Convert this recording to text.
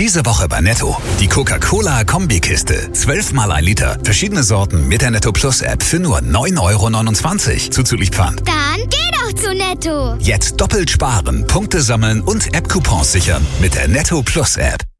Diese Woche bei Netto. Die Coca-Cola Kombikiste. 12 mal 1 Liter. Verschiedene Sorten mit der Netto Plus App für nur 9,29 € zuzüglich Pfand. Dann geh doch zu Netto. Jetzt doppelt sparen, Punkte sammeln und App-Coupons sichern mit der Netto Plus App.